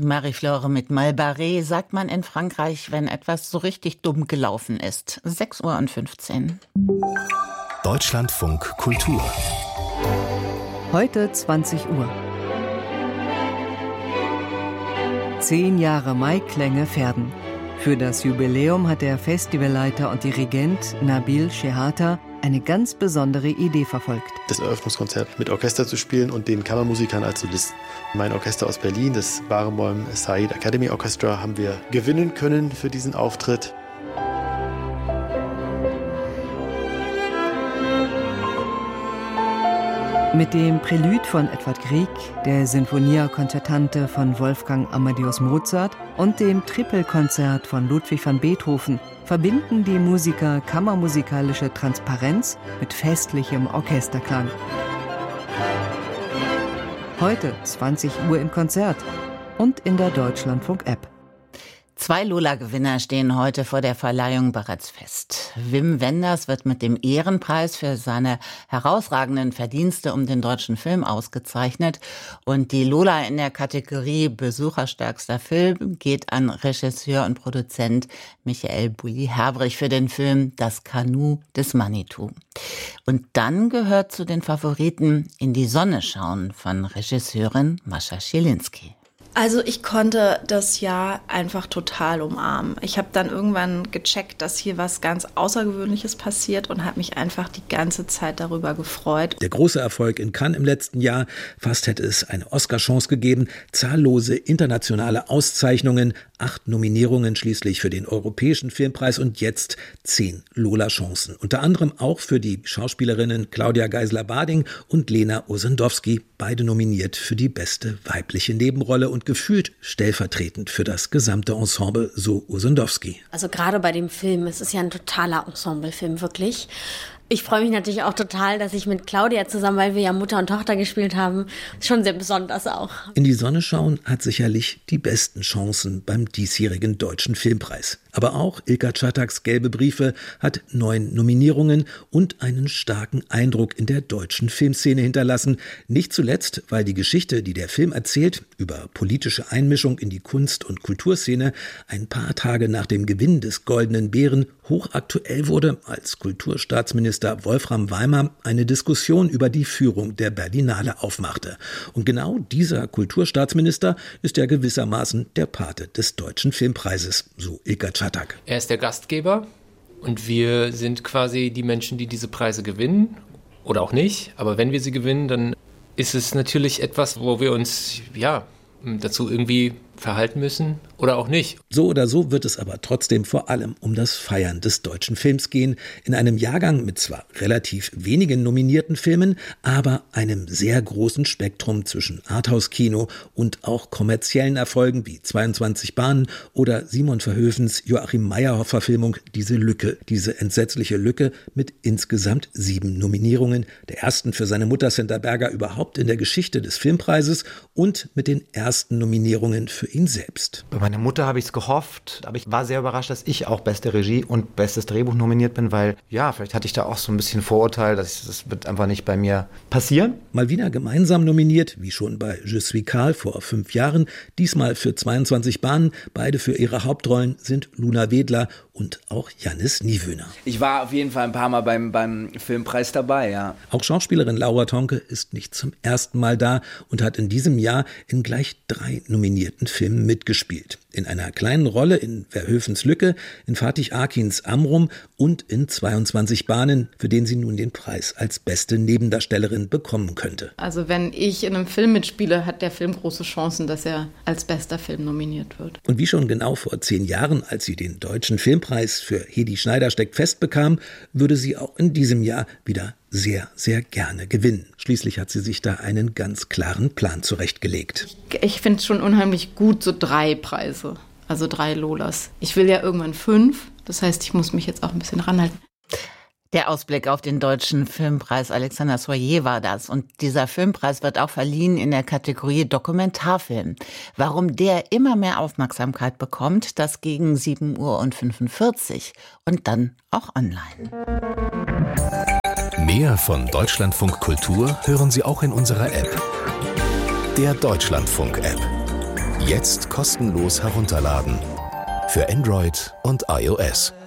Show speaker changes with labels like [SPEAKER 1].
[SPEAKER 1] Marie-Flore mit Malbaré sagt man in Frankreich, wenn etwas so richtig dumm gelaufen ist. 6:15 Uhr.
[SPEAKER 2] Deutschlandfunk Kultur.
[SPEAKER 3] Heute 20 Uhr. 10 Jahre Maiklänge Verden. Für das Jubiläum hat der Festivalleiter und Dirigent Nabil Shehata eine ganz besondere Idee verfolgt.
[SPEAKER 4] Das Eröffnungskonzert mit Orchester zu spielen und den Kammermusikern als Solisten. Mein Orchester aus Berlin, das Barenboim Said Academy Orchestra, haben wir gewinnen können für diesen Auftritt.
[SPEAKER 3] Mit dem Prälude von Edvard Grieg, der Sinfonia Concertante von Wolfgang Amadeus Mozart und dem Trippelkonzert von Ludwig van Beethoven verbinden die Musiker kammermusikalische Transparenz mit festlichem Orchesterklang. Heute 20 Uhr im Konzert und in der Deutschlandfunk-App.
[SPEAKER 1] 2 Lola-Gewinner stehen heute vor der Verleihung bereits fest. Wim Wenders wird mit dem Ehrenpreis für seine herausragenden Verdienste um den deutschen Film ausgezeichnet. Und die Lola in der Kategorie Besucherstärkster Film geht an Regisseur und Produzent Michael Bulli-Herbrig für den Film Das Kanu des Manitou. Und dann gehört zu den Favoriten In die Sonne schauen von Regisseurin Mascha Schielinski.
[SPEAKER 5] Also ich konnte das Jahr einfach total umarmen. Ich habe dann irgendwann gecheckt, dass hier was ganz Außergewöhnliches passiert und habe mich einfach die ganze Zeit darüber gefreut.
[SPEAKER 6] Der große Erfolg in Cannes im letzten Jahr, fast hätte es eine Oscar-Chance gegeben, zahllose internationale Auszeichnungen, 8 Nominierungen schließlich für den Europäischen Filmpreis und jetzt 10 Lola-Chancen. Unter anderem auch für die Schauspielerinnen Claudia Geisler-Barding und Lena Osendowski, beide nominiert für die beste weibliche Nebenrolle und gefühlt stellvertretend für das gesamte Ensemble, so Osendowski.
[SPEAKER 7] Also gerade bei dem Film, es ist ja ein totaler Ensemblefilm, wirklich. Ich freue mich natürlich auch total, dass ich mit Claudia zusammen, weil wir ja Mutter und Tochter gespielt haben, schon sehr besonders auch.
[SPEAKER 6] In die Sonne schauen hat sicherlich die besten Chancen beim diesjährigen Deutschen Filmpreis. Aber auch Ilka Czattaks Gelbe Briefe hat 9 Nominierungen und einen starken Eindruck in der deutschen Filmszene hinterlassen. Nicht zuletzt, weil die Geschichte, die der Film erzählt, über politische Einmischung in die Kunst- und Kulturszene, ein paar Tage nach dem Gewinn des Goldenen Bären hochaktuell wurde, als Kulturstaatsminister Wolfram Weimar eine Diskussion über die Führung der Berlinale aufmachte. Und genau dieser Kulturstaatsminister ist ja gewissermaßen der Pate des Deutschen Filmpreises, so Ilka Czatak.
[SPEAKER 8] Er ist der Gastgeber und wir sind quasi die Menschen, die diese Preise gewinnen oder auch nicht. Aber wenn wir sie gewinnen, dann ist es natürlich etwas, wo wir uns dazu irgendwie verhalten müssen oder auch nicht.
[SPEAKER 6] So oder so wird es aber trotzdem vor allem um das Feiern des deutschen Films gehen. In einem Jahrgang mit zwar relativ wenigen nominierten Filmen, aber einem sehr großen Spektrum zwischen Arthouse-Kino und auch kommerziellen Erfolgen wie 22 Bahnen oder Simon Verhoevens Joachim Meyerhoff-Verfilmung Diese Lücke, diese entsetzliche Lücke mit insgesamt 7 Nominierungen, der ersten für seine Mutter Senta Berger überhaupt in der Geschichte des Filmpreises und mit den ersten Nominierungen für ihn selbst.
[SPEAKER 9] Bei meiner Mutter habe ich es gehofft, aber ich war sehr überrascht, dass ich auch beste Regie und bestes Drehbuch nominiert bin, weil vielleicht hatte ich da auch so ein bisschen Vorurteil, das wird einfach nicht bei mir passieren.
[SPEAKER 6] Mal wieder gemeinsam nominiert, wie schon bei Je suis Karl vor 5 Jahren, diesmal für 22 Bahnen, beide für ihre Hauptrollen sind Luna Wedler und auch Jannis Niewöhner.
[SPEAKER 10] Ich war auf jeden Fall ein paar Mal beim Filmpreis dabei, ja.
[SPEAKER 6] Auch Schauspielerin Laura Tonke ist nicht zum ersten Mal da und hat in diesem Jahr in gleich 3 nominierten Filmen mitgespielt. In einer kleinen Rolle in Verhoevens Lücke, in Fatih Akins Amrum und in 22 Bahnen, für den sie nun den Preis als beste Nebendarstellerin bekommen könnte.
[SPEAKER 5] Also wenn ich in einem Film mitspiele, hat der Film große Chancen, dass er als bester Film nominiert wird.
[SPEAKER 6] Und wie schon genau vor 10 Jahren, als sie den Deutschen Filmpreis für Hedi Schneider steckt fest bekam, würde sie auch in diesem Jahr wieder sehr, sehr gerne gewinnen. Schließlich hat sie sich da einen ganz klaren Plan zurechtgelegt.
[SPEAKER 5] Ich finde es schon unheimlich gut, so 3 Preise, also 3 Lolas. Ich will ja irgendwann 5, das heißt, ich muss mich jetzt auch ein bisschen ranhalten.
[SPEAKER 1] Der Ausblick auf den Deutschen Filmpreis, Alexander Soyer war das. Und dieser Filmpreis wird auch verliehen in der Kategorie Dokumentarfilm. Warum der immer mehr Aufmerksamkeit bekommt, das gegen 7:45 Uhr und dann auch online.
[SPEAKER 2] Mehr von Deutschlandfunk Kultur hören Sie auch in unserer App. Der Deutschlandfunk-App. Jetzt kostenlos herunterladen. Für Android und iOS.